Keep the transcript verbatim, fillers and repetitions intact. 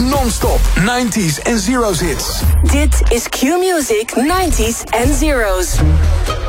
Non-stop nineties en zeros hits. Dit is Q-Music nineties en zeros.